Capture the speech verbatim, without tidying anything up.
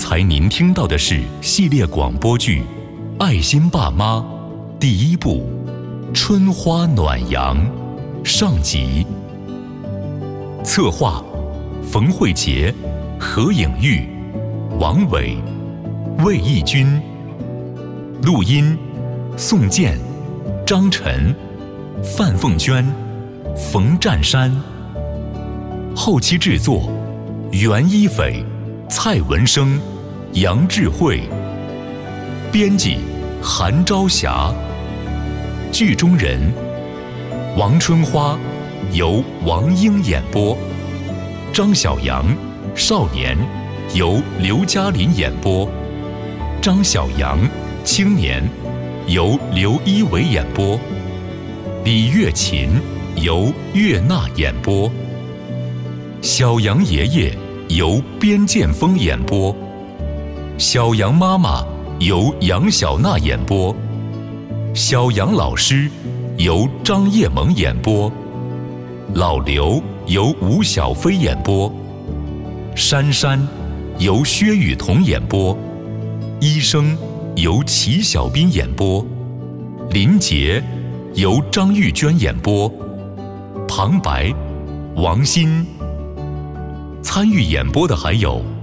才您听到的是系列广播剧《爱心爸妈》第一部《春花暖阳》上集。策划：冯慧杰、何颖玉、王伟、魏义军。录音：宋健、张晨、范凤娟、冯占山。后期制作：袁一斐、蔡文生、杨智慧。编辑：韩朝霞。剧中人：王春花由王英演播，张小阳少年由刘嘉林演播，张小阳青年由刘一伟演播，李月琴由岳娜演播，小杨爷爷由边剑锋演播，小杨妈妈由杨小娜演播，小杨老师由张叶萌演播，老刘由吴小飞演播，珊珊由薛雨桐演播，医生由齐小斌演播，林杰由张玉娟演播，旁白王鑫。参与演播的还有